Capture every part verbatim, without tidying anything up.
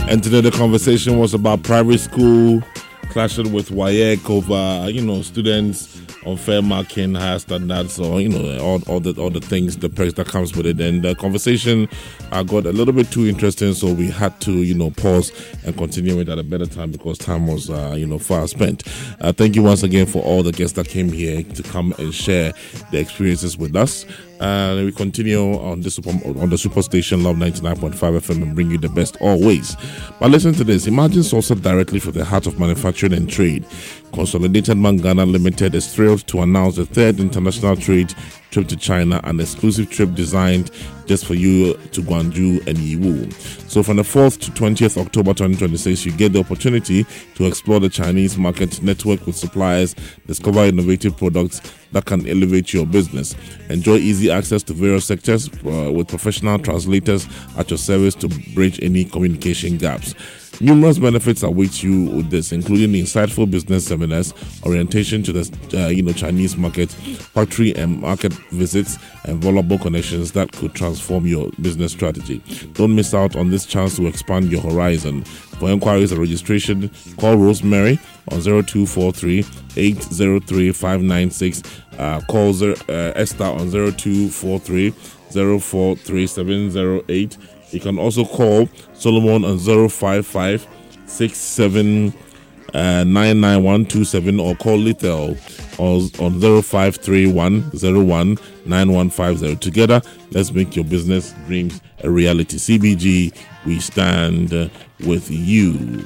And today the conversation was about private school clashing with W A E C over, you know, students unfair marking, higher standards, or, you know, all, all the all the things, the perks that comes with it. And the conversation uh, got a little bit too interesting, so we had to, you know, pause and continue it at a better time because time was, uh, you know, far spent. Uh, thank you once again for all the guests that came here to come and share their experiences with us. And uh, we continue on this super, on the super station Love ninety-nine point five F M and bring you the best always. But listen to this. Imagine sourced directly from the heart of manufacturing and trade. Consolidated Man Ghana Limited is thrilled to announce the third international trade trip to China, an exclusive trip designed just for you to Gwangju and Yiwu. So from the fourth to twentieth October twenty twenty-six, you get the opportunity to explore the Chinese market, network with suppliers, discover innovative products that can elevate your business. Enjoy easy access to various sectors uh, with professional translators at your service to bridge any communication gaps. Numerous benefits await you with this, including insightful business seminars, orientation to the uh, you know Chinese market, factory and market visits, and valuable connections that could transform your business strategy. Don't miss out on this chance to expand your horizon. For inquiries and registration, call Rosemary on zero two four three, eight zero three, five nine six. Uh, call zero, uh, Esther on zero two four three, zero four three seven zero eight. You can also call Solomon on zero five five, six seven nine nine one two seven or call Lethal on zero five three one zero one nine one five zero. Together, let's make your business dreams a reality. C B G, we stand with you.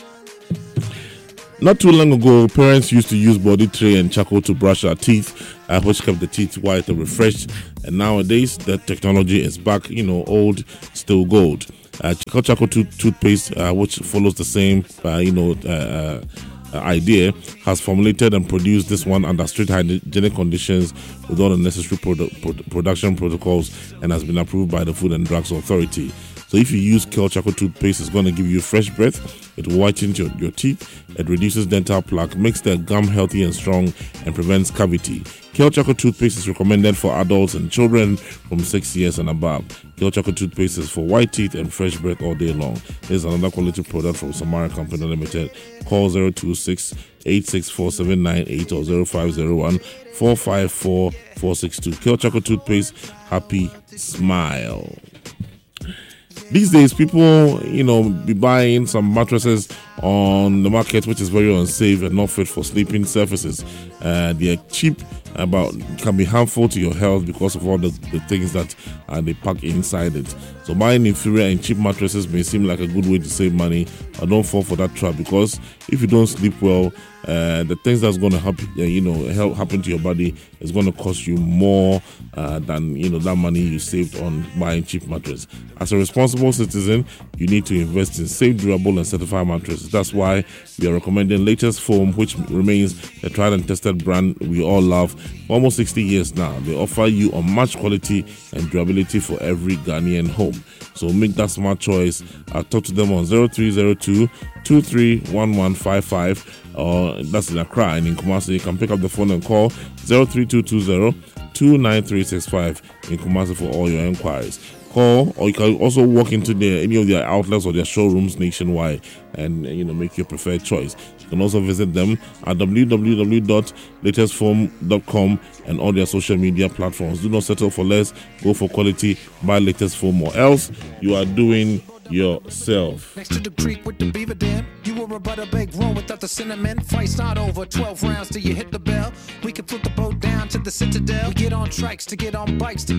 Not too long ago, parents used to use body tray and charcoal to brush our teeth, uh, which kept the teeth white and refreshed. And nowadays, the technology is back, you know, old, still gold. Uh, charcoal tooth- toothpaste, uh, which follows the same, uh, you know, uh, uh, idea, has formulated and produced this one under strict hygienic conditions with all the necessary produ- produ- production protocols and has been approved by the Food and Drugs Authority. So if you use Kel Charcoal toothpaste, it's going to give you fresh breath. It whitens your, your teeth. It reduces dental plaque, makes the gum healthy and strong, and prevents cavity. Kel Charcoal toothpaste is recommended for adults and children from six years and above. Kel Charcoal toothpaste is for white teeth and fresh breath all day long. This is another quality product from Samara Company Limited. Call zero two six, eight six four seven nine eight or zero five zero one, four five four, four six two. Kel Charcoal toothpaste, happy smile. These days, people, you know, be buying some mattresses on the market, which is very unsafe and not fit for sleeping surfaces. Uh, they are cheap, uh, but can be harmful to your health because of all the, the things that uh, they pack inside it. So buying inferior and cheap mattresses may seem like a good way to save money, but don't fall for that trap, because if you don't sleep well, uh, the things that's going to help, uh, you know, help happen to your body is going to cost you more uh, than, you know, that money you saved on buying cheap mattress. As a responsible citizen, you need to invest in safe, durable, and certified mattresses. That's why we are recommending Latest Foam, which remains the tried and tested brand we all love for almost sixty years now. They offer you unmatched quality and durability for every Ghanaian home. So make that smart choice. Uh, talk to them on zero three zero two, two three one one five five, or that's in Accra, and in Kumasi you can pick up the phone and call zero three two two zero, two nine three six five in Kumasi for all your inquiries. Call, or you can also walk into the, any of their outlets or their showrooms nationwide and, you know, make your preferred choice. You can also visit them at w w w dot latest foam dot com and all their social media platforms. Do not settle for less. Go for quality. Buy Latest Foam, or else you are doing yourself. Next to the creek with the beaver dam, you were a butter baked roll without the cinnamon. Fight's not over, twelve rounds till you hit the bell. We can flip the boat down to the citadel. We get on trikes to get on bikes to